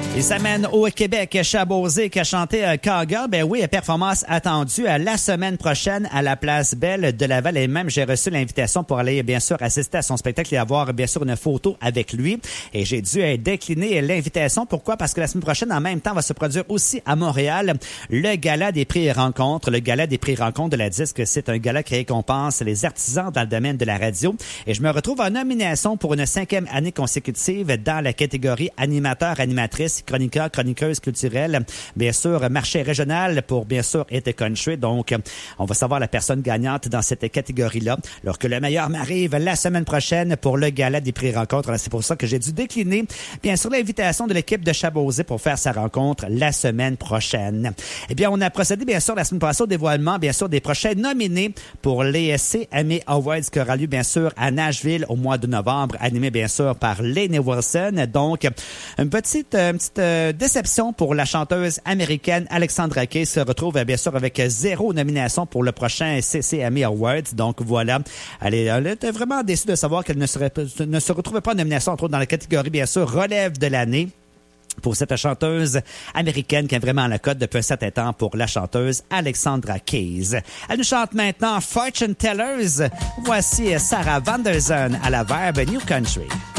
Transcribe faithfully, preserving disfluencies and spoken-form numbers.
Il s'amène au Québec, Chabouzé qui a chanté euh, Kaga. Ben oui, performance attendue à la semaine prochaine à la Place Belle de Laval. Et même, j'ai reçu l'invitation pour aller, bien sûr, assister à son spectacle et avoir, bien sûr, une photo avec lui. Et j'ai dû euh, décliner l'invitation. Pourquoi? Parce que la semaine prochaine, en même temps, va se produire aussi à Montréal le Gala des prix et rencontres. Le Gala des prix et rencontres de la disque, c'est un gala qui récompense les artisans dans le domaine de la radio. Et je me retrouve en nomination pour une cinquième année consécutive dans la catégorie animateur-animatrice, chroniqueur, chroniqueuse culturelle, bien sûr, marché régional pour, bien sûr, Été Country. Donc, on va savoir la personne gagnante dans cette catégorie-là. Alors que le meilleur m'arrive la semaine prochaine pour le gala des prix rencontres. C'est pour ça que j'ai dû décliner, bien sûr, l'invitation de l'équipe de Chabouzé pour faire sa rencontre la semaine prochaine. Eh bien, on a procédé, bien sûr, la semaine passée au dévoilement, bien sûr, des prochains nominés pour les C M A Awards qui aura lieu, bien sûr, à Nashville au mois de novembre, animé, bien sûr, par Lainey Wilson. Donc, une petite, une petite euh, déception pour la chanteuse américaine Alexandra Kay se retrouve, bien sûr, avec zéro nomination pour le prochain C C M A Awards. Donc, voilà. Elle, est, elle était vraiment déçue de savoir qu'elle ne, serait, ne se retrouvait pas en nomination, entre autres, dans la catégorie, bien sûr, relève de l'année, pour cette chanteuse américaine qui est vraiment à la cote depuis un certain temps pour la chanteuse Alexandra Keys. Elle nous chante maintenant Fortune Tellers. Voici Sarah Vanderson à la Verbe New Country.